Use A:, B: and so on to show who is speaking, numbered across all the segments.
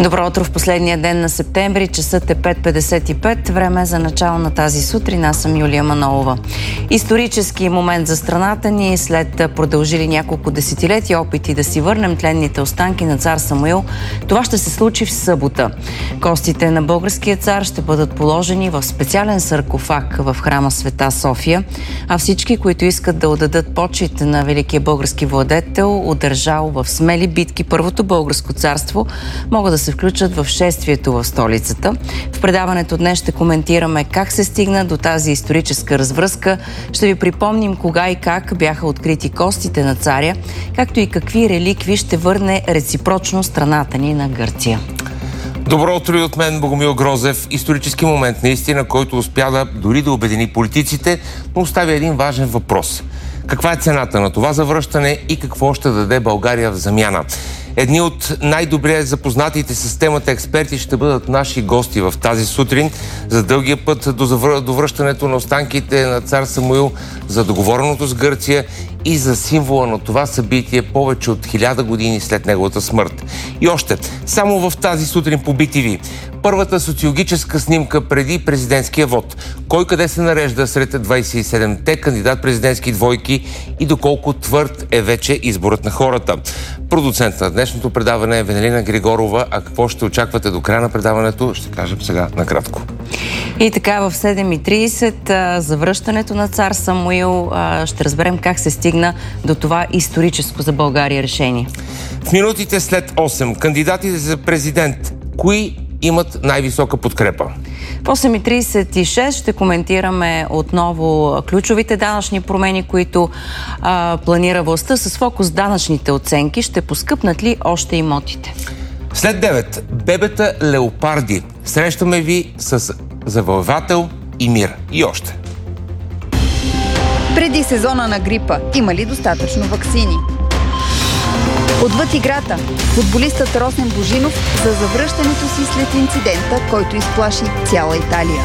A: Добро утро в последния ден на септември. Часът е 5:55. Време за начало на тази сутрин. Аз съм Юлия Манолова. Исторически момент за страната ни. След продължили няколко десетилетия опити да си върнем тленните останки на цар Самуил, това ще се случи в събота. Костите на българския цар ще бъдат положени в специален саркофаг в храма Света София, а всички, които искат да отдадат почит на великия български владетел, удържал в смели битки първото българско царство, могат да се включат в шествието в столицата. В предаването днес ще коментираме как се стигна до тази историческа развръзка. Ще ви припомним кога и как бяха открити костите на царя, както и какви реликви ще върне реципрочно страната ни на Гърция.
B: Добро утро и от мен, Богомил Грозев. Исторически момент наистина, който успя дори да обедини политиците, но оставя един важен въпрос. Каква е цената на това завръщане и какво ще даде България в замяна? Едни от най-добре запознатите с темата експерти ще бъдат наши гости в тази сутрин за дългия път до връщането на останките на цар Самуил, за договореното с Гърция и за символа на това събитие повече от 1000 години след неговата смърт. И още, само в тази сутрин по BTV. Първата социологическа снимка преди президентския вод. Кой къде се нарежда сред 27-те кандидат-президентски двойки и доколко твърд е вече изборът на хората. Продуцент на днешното предаване е Венелина Григорова. А какво ще очаквате до края на предаването, ще кажем сега накратко.
A: И така в 7:30 за връщането на цар Самуил ще разберем как се стигна до това историческо за България решение.
B: В минутите след 8 кандидатите за президент, кои имат най-висока подкрепа?
A: В 8:36 ще коментираме отново ключовите данъчни промени, които планира властта с фокус данъчните оценки. Ще поскъпнат ли още имотите?
B: След 9 бебета леопарди. Срещаме ви с завоевател и мир. И още.
C: Преди сезона на грипа има ли достатъчно ваксини? Отвъд играта, футболистът Росен Божинов за завръщането си след инцидента, който изплаши цяла Италия.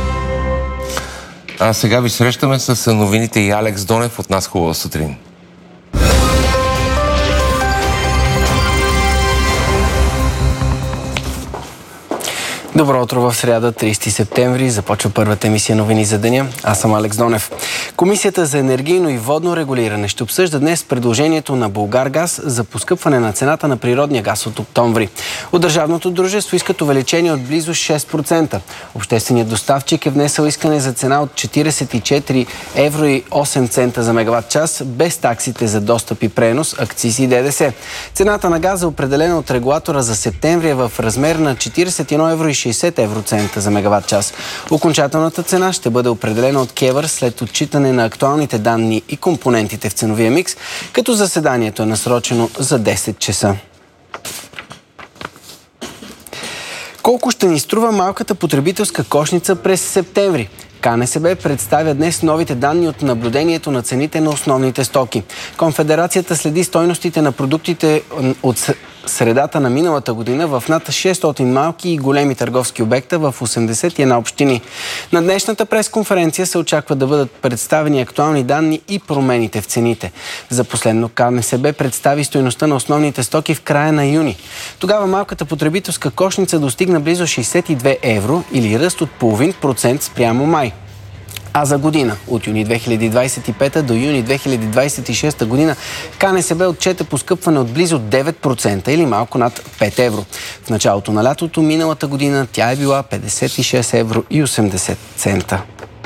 B: А сега ви срещаме с новините и Алекс Донев. От нас хубава сутрин.
D: Добро утро в сряда, 30 септември. Започва първата емисия новини за деня. Аз съм Алекс Донев. Комисията за енергийно и водно регулиране ще обсъжда днес предложението на Булгаргаз за поскъпване на цената на природния газ от октомври. От държавното дружество искат увеличение от близо 6%. Общественият доставчик е внесъл искане за цена от 44 евро и 8 цента за мегаватт час, без таксите за достъп и пренос, акцизи и ДДС. Цената на газа, определена от регулатора за септември, е в размер на 41 евро и 60 евроцента за мегаватт час. Окончателната цена ще бъде определена от КЕВР след отчитане на актуалните данни и компонентите в ценовия микс, като заседанието е насрочено за 10 часа. Колко ще ни струва малката потребителска кошница през септември? КНСБ представя днес новите данни от наблюдението на цените на основните стоки. Конфедерацията следи стойностите на продуктите от средата на миналата година в над 600 малки и големи търговски обекта в 81 общини. На днешната пресконференция се очаква да бъдат представени актуални данни и промените в цените. За последно КНСБ представи стойността на основните стоки в края на юни. Тогава малката потребителска кошница достигна близо 62 евро или ръст от 0,5% спрямо май. А за година, от юни 2025 до юни 2026 година, КНСБ отчете поскъпване от близо 9% или малко над 5 евро. В началото на лятото миналата година тя е била 56 евро и 80 цента.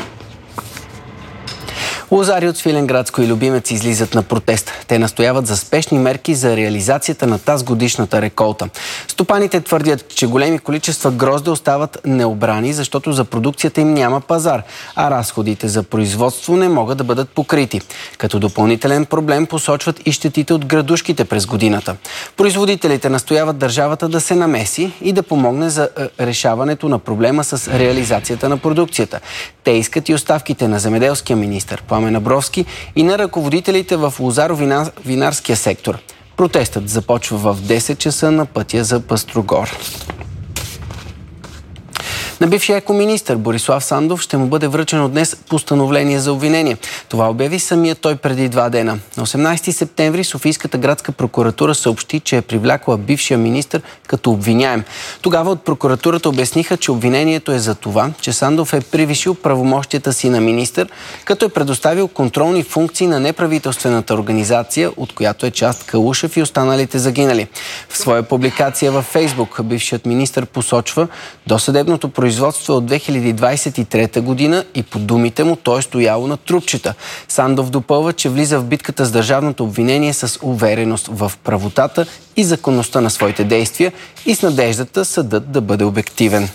D: Лозари от Свиленградско и Любимец излизат на протест. Те настояват за спешни мерки за реализацията на тазгодишната реколта. Стопаните твърдят, че големи количества грозде остават необрани, защото за продукцията им няма пазар, а разходите за производство не могат да бъдат покрити. Като допълнителен проблем посочват и щетите от градушките през годината. Производителите настояват държавата да се намеси и да помогне за решаването на проблема с реализацията на продукцията. Те искат и оставките на земеделския министър Пламен Абровски и на ръководителите в лозаро-винарския сектор. Протестът започва в 10 часа на пътя за Пъстрогор. На бившия екоминистър Борислав Сандов ще му бъде връчено днес постановление за обвинение. Това обяви самият той преди 2 дена. На 18 септември Софийската градска прокуратура съобщи, че е привлякла бившия министър като обвиняем. Тогава от прокуратурата обясниха, че обвинението е за това, че Сандов е превишил правомощията си на министър, като е предоставил контролни функции на неправителствената организация, от която е част Калушев и останалите загинали. В своя публикация във Фейсбук бившият министър посочва, досъдебното производство от 2023 година и по думите му то е стояло на трупчета. Сандов допълва, че влиза в битката с държавното обвинение с увереност в правотата и законността на своите действия и с надеждата съдът да бъде обективен.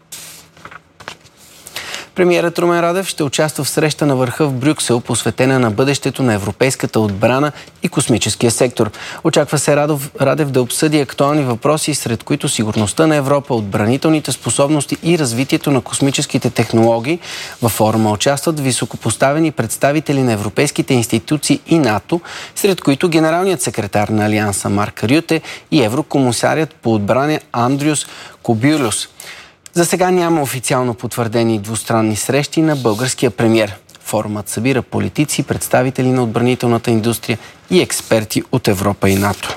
D: Премиерът Румен Радев ще участва в среща на върха в Брюксел, посветена на бъдещето на европейската отбрана и космическия сектор. Очаква се Радев да обсъди актуални въпроси, сред които сигурността на Европа, отбранителните способности и развитието на космическите технологии. Във форума участват високопоставени представители на европейските институции и НАТО, сред които генералният секретар на Алианса Марк Рюте и еврокомисарят по отбрана Андриус Кобюлюс. За сега няма официално потвърдени двустранни срещи на българския премиер. Форумът събира политици, представители на отбранителната индустрия и експерти от Европа и НАТО.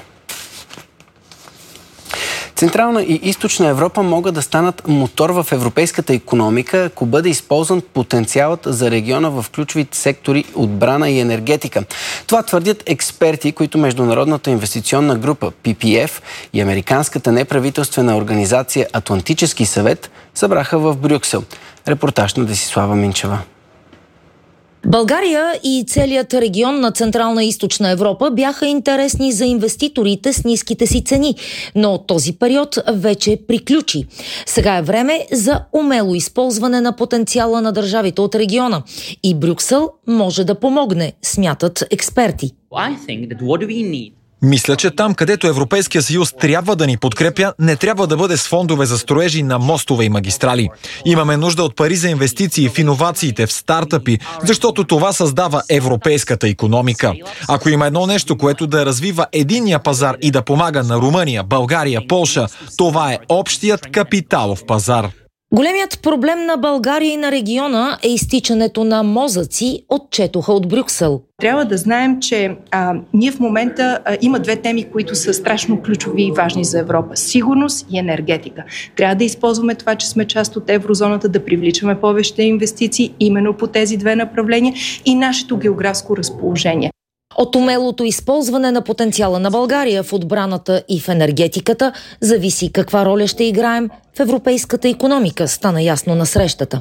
D: Централна и източна Европа могат да станат мотор в европейската икономика, ако бъде използван потенциалът за региона в ключовите сектори отбрана и енергетика. Това твърдят експерти, които Международната инвестиционна група PPF и американската неправителствена организация Атлантически съвет събраха в Брюксел. Репортаж на Десислава Минчева.
E: България и целият регион на Централна и Източна Европа бяха интересни за инвеститорите с ниските си цени, но този период вече приключи. Сега е време за умело използване на потенциала на държавите от региона и Брюксел може да помогне, смятат експерти.
F: Мисля, че там, където Европейския съюз трябва да ни подкрепя, не трябва да бъде с фондове за строежи на мостове и магистрали. Имаме нужда от пари за инвестиции в иновациите, в стартъпи, защото това създава европейската икономика. Ако има едно нещо, което да развива единния пазар и да помага на Румъния, България, Полша, това е общият капиталов пазар.
E: Големият проблем на България и на региона е изтичането на мозъци, отчетоха от Брюксел.
G: Трябва да знаем, че ние в момента има 2 теми, които са страшно ключови и важни за Европа. Сигурност и енергетика. Трябва да използваме това, че сме част от еврозоната, да привличаме повече инвестиции именно по тези 2 направления и нашето географско разположение.
E: От умелото използване на потенциала на България в отбраната и в енергетиката зависи каква роля ще играем в европейската икономика, стана ясно на срещата.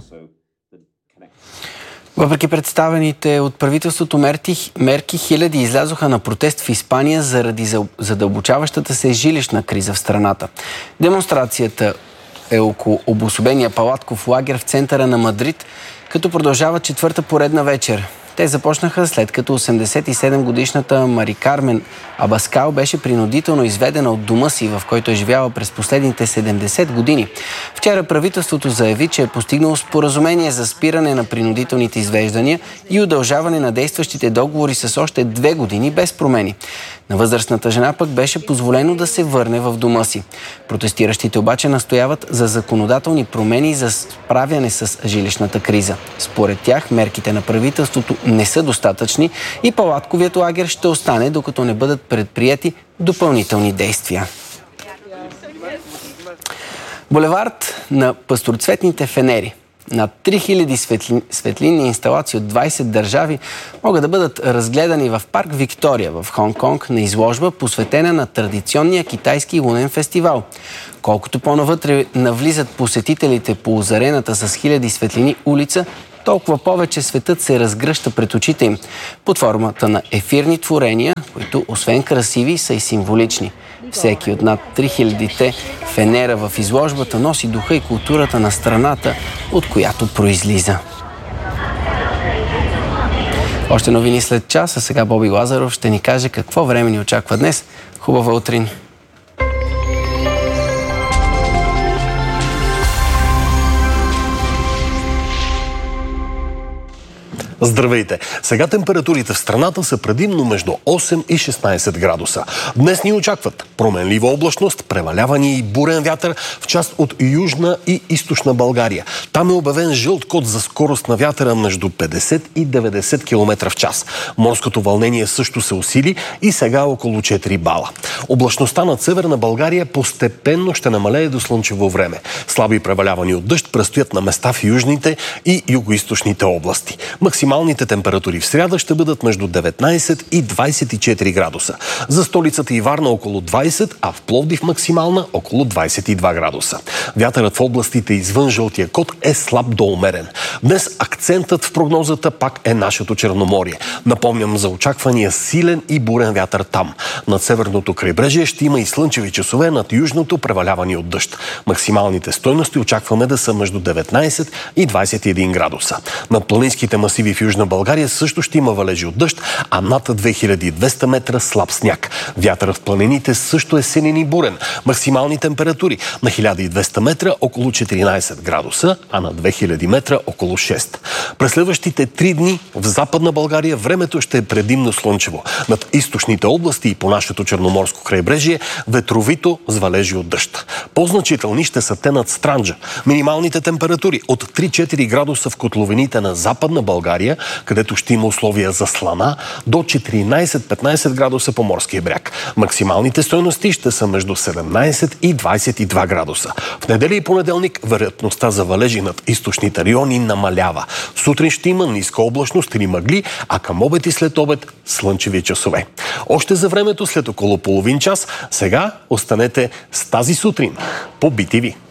D: Въпреки представените от правителството мерки, хиляди излязоха на протест в Испания заради задълбочаващата се жилищна криза в страната. Демонстрацията е около обособения палатков лагер в центъра на Мадрид, като продължава 4-та поредна вечер. Те започнаха след като 87-годишната Мари Кармен Абаскал беше принудително изведена от дома си, в който е живяла през последните 70 години. Вчера правителството заяви, че е постигнало споразумение за спиране на принудителните извеждания и удължаване на действащите договори с още 2 години без промени. На възрастната жена пък беше позволено да се върне в дома си. Протестиращите обаче настояват за законодателни промени за справяне с жилищната криза. Според тях мерките на правителството не са достатъчни и палатковият лагер ще остане, докато не бъдат предприети допълнителни действия. Булевард на пастроцветните фенери. Над 3000 светлинни инсталации от 20 държави могат да бъдат разгледани в парк Виктория в Хонг-Конг на изложба, посветена на традиционния китайски лунен фестивал. Колкото по-навътре навлизат посетителите по озарената с хиляди светлини улица, толкова повече светът се разгръща пред очите им под формата на ефирни творения, които освен красиви са и символични. Всеки от над 3000-те фенера в изложбата носи духа и културата на страната, от която произлиза. Още новини след час, а сега Боби Лазаров ще ни каже какво време ни очаква днес. Хубава утрин!
H: Здравейте! Сега температурите в страната са предимно между 8 и 16 градуса. Днес ни очакват променлива облачност, преваляване и бурен вятър в част от Южна и Източна България. Там е обявен жълт код за скорост на вятъра между 50 и 90 км в час. Морското вълнение също се усили и сега е около 4 бала. Облачността над Северна България постепенно ще намалее до слънчево време. Слаби превалявания от дъжд предстоят на места в южните и югоизточните области. Максималните температури в сряда ще бъдат между 19 и 24 градуса. За столицата и Варна около 20, а в Пловдив максимална около 22 градуса. Вятърът в областите извън жълтия код е слаб до умерен. Днес акцентът в прогнозата пак е нашето Черноморие. Напомням за очаквания силен и бурен вятър там. Над северното крайбрежие ще има и слънчеви часове, над южното превалявани от дъжд. Максималните стойности очакваме да са между 19 и 21 градуса. Над планинските масиви в Южна България също ще има валежи от дъжд, а над 2200 метра слаб сняг. Вятърът в планините също е силен и бурен. Максимални температури на 1200 метра около 14 градуса, а на 2000 метра около 6. През следващите 3 дни в Западна България времето ще е предимно слънчево. Над източните области и по нашето черноморско крайбрежие ветровито с валежи от дъжд. По-значителни ще са те над Странджа. Минималните температури от 3-4 градуса в котловините на Западна България, където ще има условия за слана, до 14-15 градуса по морския бряг. Максималните стойности ще са между 17 и 22 градуса. В неделя и понеделник вероятността за валежи над източните райони намалява. Сутрин ще има ниска облачност или мъгли, а към обед и след обед слънчеви часове. Още за времето след около половин час, сега останете с тази сутрин по BTV.